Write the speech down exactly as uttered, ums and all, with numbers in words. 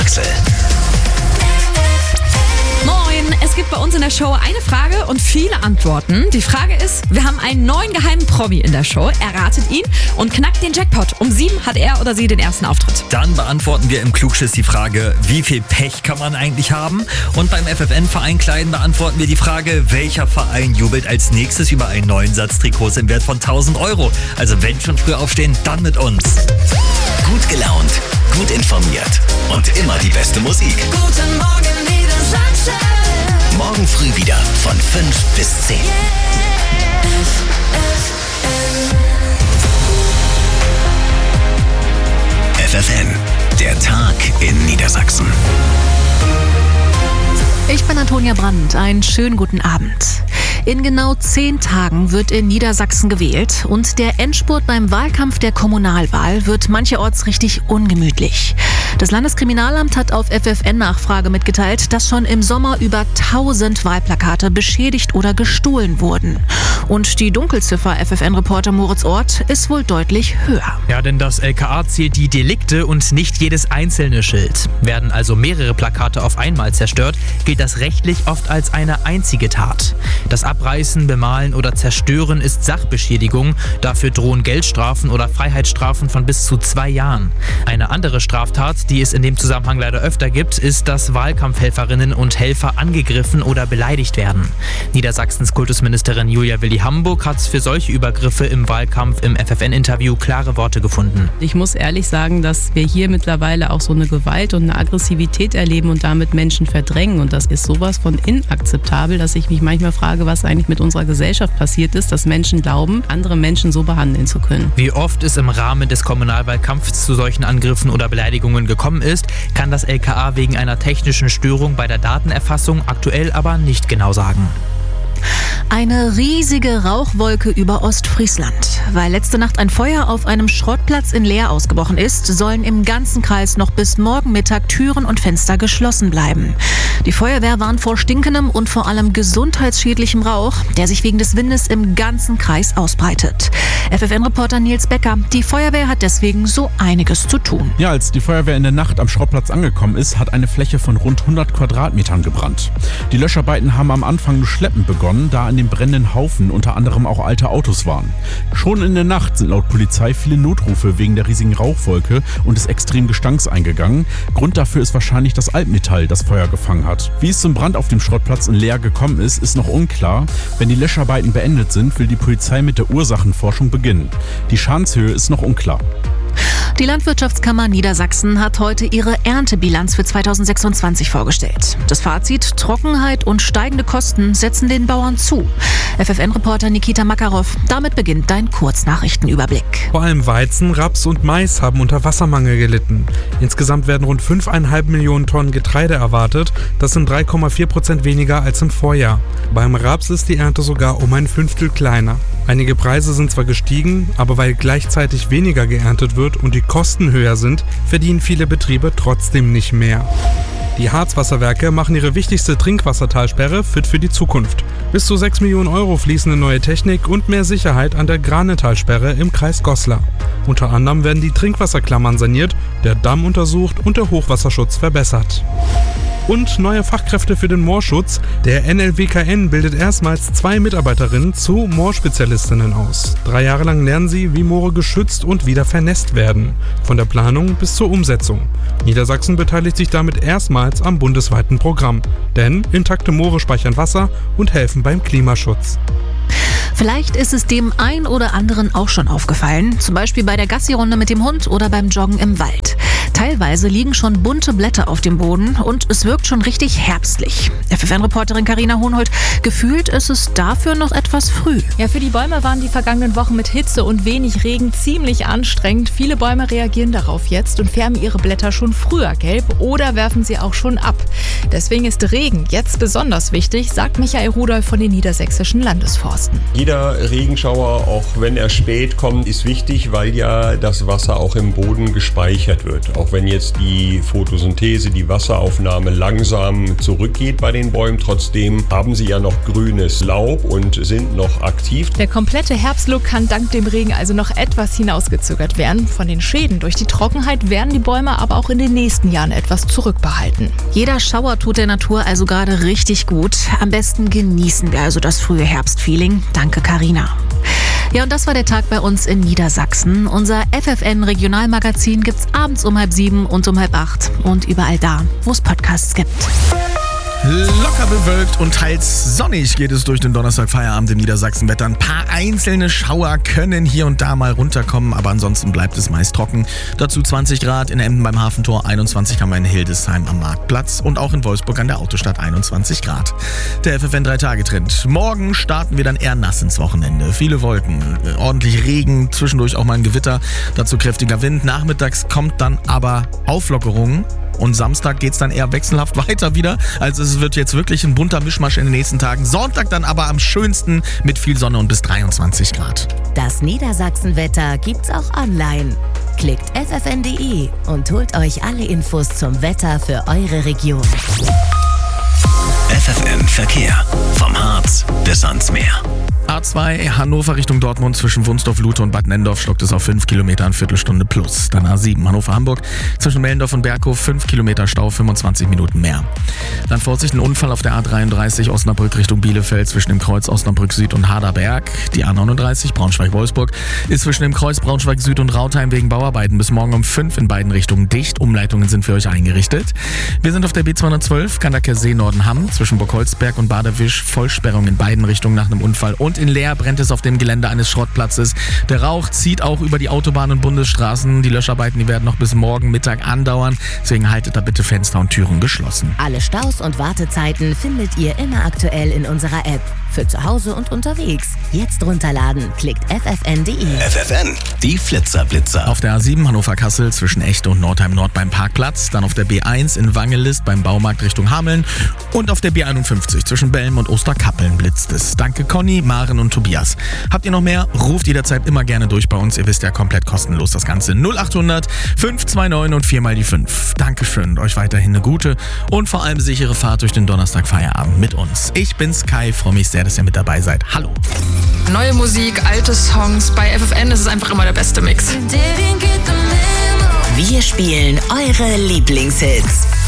Wechsel. Moin, es gibt bei uns in der Show eine Frage und viele Antworten. Die Frage ist, wir haben einen neuen geheimen Promi in der Show. Erratet ihn und knackt den Jackpot. Um sieben hat er oder sie den ersten Auftritt. Dann beantworten wir im Klugschiss die Frage, wie viel Pech kann man eigentlich haben? Und beim F F N-Verein Kleiden beantworten wir die Frage, welcher Verein jubelt als nächstes über einen neuen Satz Trikots im Wert von tausend Euro? Also wenn schon früh aufstehen, dann mit uns. Gut gelaunt, gut informiert und immer die beste Musik. Guten Morgen, Niedersachsen. Morgen früh wieder von fünf bis zehn. F F N, der Tag in Niedersachsen. Ich bin Antonia Brandt. Einen schönen guten Abend. In genau zehn Tagen wird in Niedersachsen gewählt und der Endspurt beim Wahlkampf der Kommunalwahl wird mancherorts richtig ungemütlich. Das Landeskriminalamt hat auf F F N-Nachfrage mitgeteilt, dass schon im Sommer über tausend Wahlplakate beschädigt oder gestohlen wurden. Und die Dunkelziffer F F N-Reporter Moritz Ort ist wohl deutlich höher. Ja, denn das L K A zählt die Delikte und nicht jedes einzelne Schild. Werden also mehrere Plakate auf einmal zerstört, gilt das rechtlich oft als eine einzige Tat. Das Abreißen, Bemalen oder Zerstören ist Sachbeschädigung. Dafür drohen Geldstrafen oder Freiheitsstrafen von bis zu zwei Jahren. Eine andere Straftat, die es in dem Zusammenhang leider öfter gibt, ist, dass Wahlkampfhelferinnen und Helfer angegriffen oder beleidigt werden. Niedersachsens Kultusministerin Julia Willi-Hamburg hat für solche Übergriffe im Wahlkampf im F F N-Interview klare Worte gefunden. Ich muss ehrlich sagen, dass wir hier mittlerweile auch so eine Gewalt und eine Aggressivität erleben und damit Menschen verdrängen. Und das ist sowas von inakzeptabel, dass ich mich manchmal frage, was eigentlich mit unserer Gesellschaft passiert ist, dass Menschen glauben, andere Menschen so behandeln zu können. Wie oft es im Rahmen des Kommunalwahlkampfs zu solchen Angriffen oder Beleidigungen gekommen ist, kann das L K A wegen einer technischen Störung bei der Datenerfassung aktuell aber nicht genau sagen. Eine riesige Rauchwolke über Ostfriesland. Weil letzte Nacht ein Feuer auf einem Schrottplatz in Leer ausgebrochen ist, sollen im ganzen Kreis noch bis morgen Mittag Türen und Fenster geschlossen bleiben. Die Feuerwehr warnt vor stinkendem und vor allem gesundheitsschädlichem Rauch, der sich wegen des Windes im ganzen Kreis ausbreitet. F F N-Reporter Nils Becker, die Feuerwehr hat deswegen so einiges zu tun. Ja, als die Feuerwehr in der Nacht am Schrottplatz angekommen ist, hat eine Fläche von rund hundert Quadratmetern gebrannt. Die Löscharbeiten haben am Anfang nur schleppend begonnen, da an dem brennenden Haufen unter anderem auch alte Autos waren. Schon in der Nacht sind laut Polizei viele Notrufe wegen der riesigen Rauchwolke und des extremen Gestanks eingegangen. Grund dafür ist wahrscheinlich das Altmetall, das Feuer gefangen hat. Wie es zum Brand auf dem Schrottplatz in Leer gekommen ist, ist noch unklar. Wenn die Löscharbeiten beendet sind, will die Polizei mit der Ursachenforschung beginnen. Die Schadenshöhe ist noch unklar. Die Landwirtschaftskammer Niedersachsen hat heute ihre Erntebilanz für zweitausendsechsundzwanzig vorgestellt. Das Fazit: Trockenheit und steigende Kosten setzen den Bauern zu. F F N-Reporter Nikita Makarov, damit beginnt dein Kurznachrichtenüberblick. Vor allem Weizen, Raps und Mais haben unter Wassermangel gelitten. Insgesamt werden rund fünf Komma fünf Millionen Tonnen Getreide erwartet. Das sind drei Komma vier Prozent weniger als im Vorjahr. Beim Raps ist die Ernte sogar um ein Fünftel kleiner. Einige Preise sind zwar gestiegen, aber weil gleichzeitig weniger geerntet wird und die Kosten höher sind, verdienen viele Betriebe trotzdem nicht mehr. Die Harzwasserwerke machen ihre wichtigste Trinkwassertalsperre fit für die Zukunft. Bis zu sechs Millionen Euro fließen in neue Technik und mehr Sicherheit an der Granetalsperre im Kreis Goslar. Unter anderem werden die Trinkwasserklammern saniert, der Damm untersucht und der Hochwasserschutz verbessert. Und neue Fachkräfte für den Moorschutz. Der N L W K N bildet erstmals zwei Mitarbeiterinnen zu Moorspezialistinnen aus. Drei Jahre lang lernen sie, wie Moore geschützt und wieder vernässt werden. Von der Planung bis zur Umsetzung. Niedersachsen beteiligt sich damit erstmals am bundesweiten Programm. Denn intakte Moore speichern Wasser und helfen beim Klimaschutz. Vielleicht ist es dem ein oder anderen auch schon aufgefallen, zum Beispiel bei der Gassi-Runde mit dem Hund oder beim Joggen im Wald. Teilweise liegen schon bunte Blätter auf dem Boden und es wirkt schon richtig herbstlich. F F N-Reporterin Carina Hohnhold, gefühlt ist es dafür noch etwas früh. Ja, für die Bäume waren die vergangenen Wochen mit Hitze und wenig Regen ziemlich anstrengend. Viele Bäume reagieren darauf jetzt und färben ihre Blätter schon früher gelb oder werfen sie auch schon ab. Deswegen ist Regen jetzt besonders wichtig, sagt Michael Rudolph von den Niedersächsischen Landesforsten. Jeder Regenschauer, auch wenn er spät kommt, ist wichtig, weil ja das Wasser auch im Boden gespeichert wird. Auch Auch wenn jetzt die Photosynthese, die Wasseraufnahme langsam zurückgeht bei den Bäumen, trotzdem haben sie ja noch grünes Laub und sind noch aktiv. Der komplette Herbstlook kann dank dem Regen also noch etwas hinausgezögert werden. Von den Schäden durch die Trockenheit werden die Bäume aber auch in den nächsten Jahren etwas zurückbehalten. Jeder Schauer tut der Natur also gerade richtig gut. Am besten genießen wir also das frühe Herbstfeeling. Danke, Carina. Ja, und das war der Tag bei uns in Niedersachsen. Unser F F N-Regionalmagazin gibt's abends um halb sieben und um halb acht und überall da, wo es Podcasts gibt. Locker bewölkt und teils sonnig geht es durch den Donnerstag-Feierabend im Niedersachsenwetter. Ein paar einzelne Schauer können hier und da mal runterkommen, aber ansonsten bleibt es meist trocken. Dazu zwanzig Grad in Emden beim Hafentor, einundzwanzig haben wir in Hildesheim am Marktplatz und auch in Wolfsburg an der Autostadt einundzwanzig Grad. Der F F N drei Tage Trend. Morgen starten wir dann eher nass ins Wochenende. Viele Wolken, ordentlich Regen, zwischendurch auch mal ein Gewitter, dazu kräftiger Wind. Nachmittags kommt dann aber Auflockerung. Und Samstag geht's dann eher wechselhaft weiter wieder. Also es wird jetzt wirklich ein bunter Mischmasch in den nächsten Tagen. Sonntag dann aber am schönsten mit viel Sonne und bis dreiundzwanzig Grad. Das Niedersachsenwetter gibt's auch online. Klickt f f n punkt d e und holt euch alle Infos zum Wetter für eure Region. F F N Verkehr. Vom Harz bis ans Meer. A zwei Hannover Richtung Dortmund zwischen Wunsdorf, Lute und Bad Nendorf stockt es auf fünf Kilometer, eine Viertelstunde plus. Dann A sieben Hannover-Hamburg zwischen Mellendorf und Berghof fünf Kilometer Stau, fünfundzwanzig Minuten mehr. Dann Vorsicht, ein Unfall auf der A dreiunddreißig Osnabrück Richtung Bielefeld zwischen dem Kreuz Osnabrück Süd und Haderberg. Die A neununddreißig Braunschweig-Wolfsburg ist zwischen dem Kreuz Braunschweig Süd und Rautheim wegen Bauarbeiten bis morgen um fünf in beiden Richtungen dicht. Umleitungen sind für euch eingerichtet. Wir sind auf der B zweihundertzwölf Kandaker-See Nordenham zwischen Burgholzberg und Badewisch. Vollsperrung in beiden Richtungen nach einem Unfall. Und in Leer brennt es auf dem Gelände eines Schrottplatzes. Der Rauch zieht auch über die Autobahn und Bundesstraßen. Die Löscharbeiten, die werden noch bis morgen Mittag andauern. Deswegen haltet da bitte Fenster und Türen geschlossen. Alle Staus und Wartezeiten findet ihr immer aktuell in unserer App. Für zu Hause und unterwegs. Jetzt runterladen. Klickt f f n punkt d e. F F N, die Flitzerblitzer. Auf der A sieben Hannover-Kassel zwischen Echte und Nordheim Nord beim Parkplatz. Dann auf der B eins in Wangelist beim Baumarkt Richtung Hameln. Und auf der B einundfünfzig zwischen Belm und Osterkappeln blitzt es. Danke Conny, Maren und Tobias. Habt ihr noch mehr? Ruft jederzeit immer gerne durch bei uns. Ihr wisst ja, komplett kostenlos das Ganze. null achthundert fünf zwei neun und vier mal die fünf. Dankeschön und euch weiterhin eine gute und vor allem sichere Fahrt durch den Donnerstag-Feierabend mit uns. Ich bin's Kai, freue mich sehr, dass ihr mit dabei seid. Hallo. Neue Musik, alte Songs. Bei F F N ist es einfach immer der beste Mix. Wir spielen eure Lieblingshits.